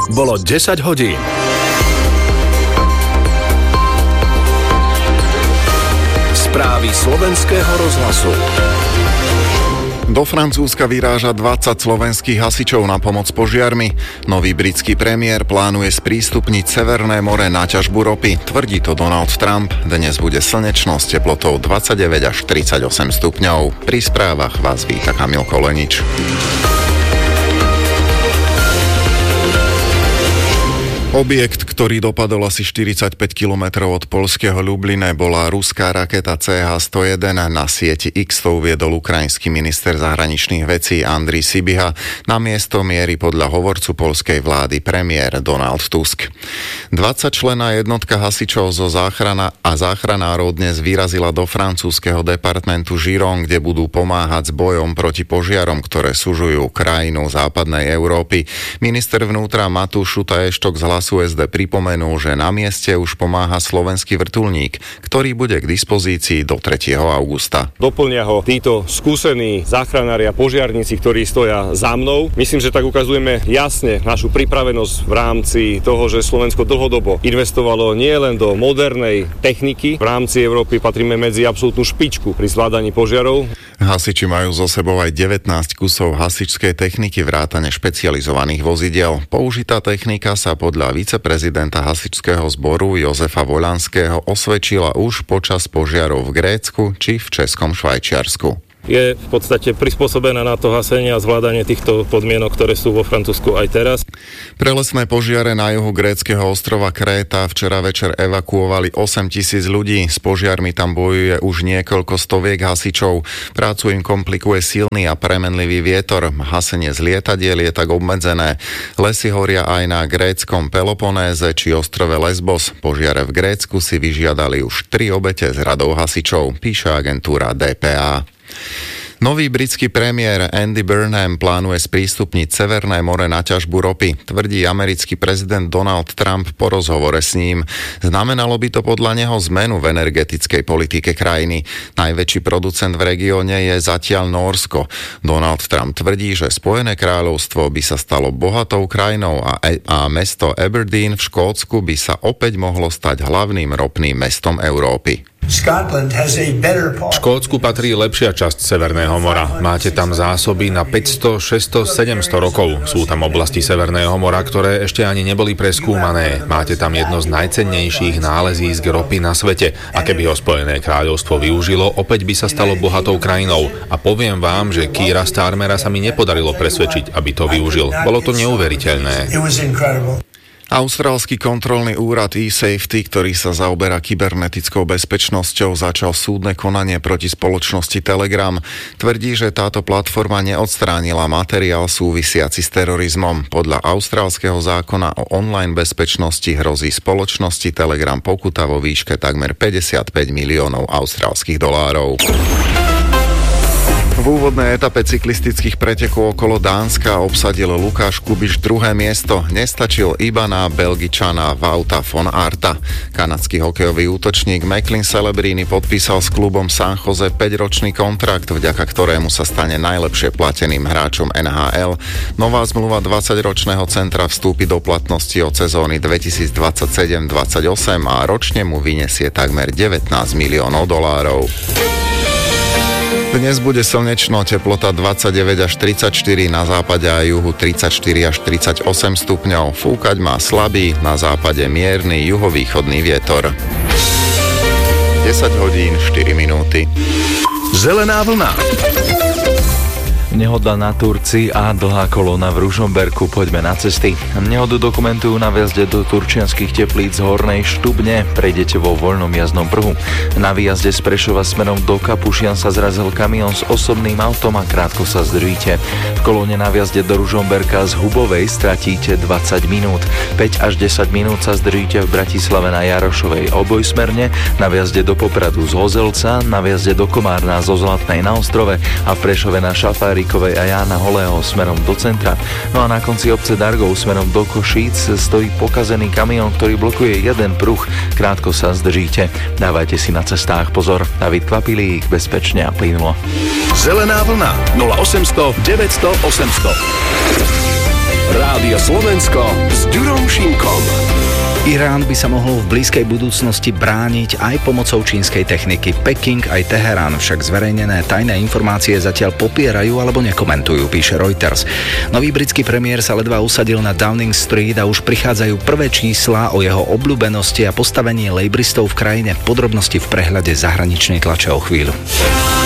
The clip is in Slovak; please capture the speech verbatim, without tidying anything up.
Bolo desať hodín. Správy slovenského rozhlasu. Do Francúzska vyráža dvadsať slovenských hasičov na pomoc požiarmi. Nový britský premiér plánuje sprístupniť Severné more na ťažbu ropy. Tvrdí to Donald Trump. Dnes bude slnečno s teplotou dvadsaťdeväť až tridsaťosem stupňov. Pri správach vás víta Kamil Kolenič. Objekt, ktorý dopadol asi štyridsaťpäť kilometrov od poľského Ľubline, bola ruská raketa cé há sto jeden. Na sieti X to uviedol ukrajinský minister zahraničných vecí Andrej Sybiha. Na miesto mierí podľa hovorcu poľskej vlády premiér Donald Tusk. dvadsaťčlenná jednotka hasičov zo záchrana a záchranárov dnes vyrazila do francúzskeho departmentu Giron, kde budú pomáhať s bojom proti požiarom, ktoré sužujú krajinu západnej Európy. Minister vnútra Matúš Šuta-Eštok z Hlasu es dé pripomenul, že na mieste už pomáha slovenský vrtuľník, ktorý bude k dispozícii do tretieho augusta. Doplnia ho títo skúsení záchranári a požiarníci, ktorí stoja za mnou. Myslím, že tak ukazujeme jasne našu pripravenosť v rámci toho, že Slovensko dlhodobo investovalo nielen do modernej techniky. V rámci Európy patríme medzi absolútnu špičku pri zvládaní požiarov. Hasiči majú so sebou aj devätnásť kusov hasičskej techniky vrátane špecializovaných vozidiel. Použitá technika sa podľa viceprezidenta hasičského zboru Jozefa Voľanského osvedčila už počas požiarov v Grécku či v českom Švajčiarsku. Je v podstate prispôsobená na to hasenie a zvládanie týchto podmienok, ktoré sú vo Francúzsku aj teraz. Prelesné požiare na juhu gréckeho ostrova Kréta včera večer evakuovali osem tisíc ľudí. S požiarmi tam bojuje už niekoľko stoviek hasičov. Prácu im komplikuje silný a premenlivý vietor. Hasenie z lietadiel je tak obmedzené. Lesy horia aj na gréckom Peloponéze či ostrove Lesbos. Požiare v Grécku si vyžiadali už tri obete z radov hasičov, píše agentúra dé pé á. Nový britský premiér Andy Burnham plánuje sprístupniť Severné more na ťažbu ropy, tvrdí americký prezident Donald Trump po rozhovore s ním. Znamenalo by to podľa neho zmenu v energetickej politike krajiny. Najväčší producent v regióne je zatiaľ Nórsko. Donald Trump tvrdí, že Spojené kráľovstvo by sa stalo bohatou krajinou a, a mesto Aberdeen v Škótsku by sa opäť mohlo stať hlavným ropným mestom Európy. Škótsku patrí lepšia časť Severného mora. Máte tam zásoby na päťsto, šesťsto, sedemsto rokov. Sú tam oblasti Severného mora, ktoré ešte ani neboli preskúmané. Máte tam jedno z najcennejších nálezísk ropy na svete. A keby ho Spojené kráľovstvo využilo, opäť by sa stalo bohatou krajinou. A poviem vám, že Keira Starmera sa mi nepodarilo presvedčiť, aby to využil. Bolo to neuveriteľné. Austrálsky kontrolný úrad e-Safety, ktorý sa zaoberá kybernetickou bezpečnosťou, začal súdne konanie proti spoločnosti Telegram. Tvrdí, že táto platforma neodstránila materiál súvisiaci s terorizmom. Podľa austrálskeho zákona o online bezpečnosti hrozí spoločnosti Telegram pokuta vo výške takmer päťdesiatpäť miliónov austrálskych dolárov. V úvodnej etape cyklistických pretekov okolo Dánska obsadil Lukáš Kubiš druhé miesto. Nestačil iba na Belgičana Wouta von Aerta. Kanadský hokejový útočník Macklin Celebrini podpísal s klubom San Jose päťročný kontrakt, vďaka ktorému sa stane najlepšie plateným hráčom en há el. Nová zmluva dvadsaťročného centra vstúpi do platnosti od sezóny dvetisícdvadsaťsedem dvadsaťosem a ročne mu vyniesie takmer devätnásť miliónov dolárov. Dnes bude slnečno, teplota dvadsaťdeväť až tridsaťštyri, na západe a juhu tridsaťštyri až tridsaťosem stupňov. Fúkať má slabý, na západe mierny juhovýchodný vietor. desať hodín štyri minúty. Zelená vlna. Nehoda na Turci a dlhá kolóna v Ružomberku. Poďme na cesty. Nehodu dokumentujú na vjazde do turčianskych teplíc Hornej Štubne. Prejdete vo voľnom jazdnom pruhu. Na výjazde z Prešova smerom do Kapušian sa zrazil kamión s osobným autom a krátko sa zdržíte. V kolóne na vjazde do Ružomberka z Hubovej stratíte dvadsať minút. päť až desať minút sa zdržíte v Bratislave na Jarošovej obojsmerne, na vjazde do Popradu z Hozelca, na vjazde do Komárna zo Zlatnej na Ostrove a v Prešove na Šafári a Jána Holého smerom do centra. No a na konci obce Dargov smerom do Košíc stojí pokazený kamión, ktorý blokuje jeden pruh. Krátko sa zdržíte. Dávajte si na cestách pozor. David Kvapilík, bezpečne a plynulo. Zelená vlna nula osemsto deväťsto osemsto. Rádio Rádio Slovensko s Ďurom Šimkom. Irán by sa mohol v blízkej budúcnosti brániť aj pomocou čínskej techniky. Peking aj Teherán však zverejnené tajné informácie zatiaľ popierajú alebo nekomentujú, píše Reuters. Nový britský premiér sa ledva usadil na Downing Street a už prichádzajú prvé čísla o jeho obľúbenosti a postavení lejbristov v krajine. Podrobnosti v prehľade zahraničnej tlače o chvíľu.